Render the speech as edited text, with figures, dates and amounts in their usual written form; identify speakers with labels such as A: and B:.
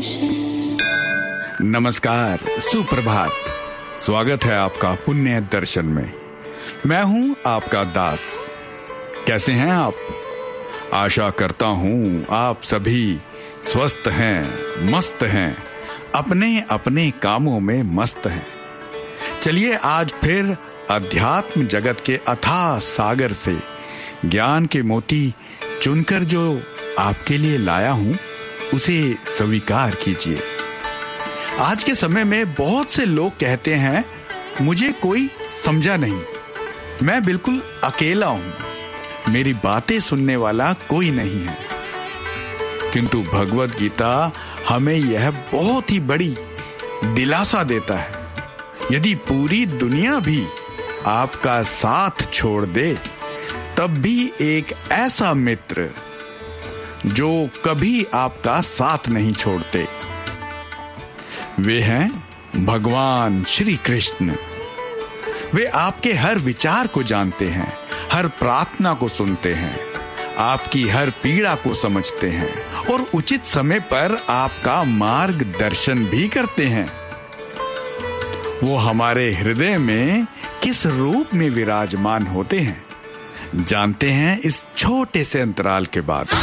A: नमस्कार, सुप्रभात। स्वागत है आपका पुण्य दर्शन में। मैं हूं आपका दास। कैसे हैं आप? आशा करता हूं आप सभी स्वस्थ हैं, मस्त हैं, अपने अपने कामों में मस्त हैं। चलिए आज फिर अध्यात्म जगत के अथाह सागर से ज्ञान के मोती चुनकर जो आपके लिए लाया हूं उसे स्वीकार कीजिए। आज के समय में बहुत से लोग कहते हैं मुझे कोई समझा नहीं, मैं बिल्कुल अकेला हूं, मेरी बातें सुनने वाला कोई नहीं है। किंतु भगवत गीता हमें यह बहुत ही बड़ी दिलासा देता है। यदि पूरी दुनिया भी आपका साथ छोड़ दे तब भी एक ऐसा मित्र जो कभी आपका साथ नहीं छोड़ते, वे हैं भगवान श्री कृष्ण। वे आपके हर विचार को जानते हैं, हर प्रार्थना को सुनते हैं, आपकी हर पीड़ा को समझते हैं और उचित समय पर आपका मार्गदर्शन भी करते हैं। वो हमारे हृदय में किस रूप में विराजमान होते हैं जानते हैं इस छोटे से अंतराल के बाद।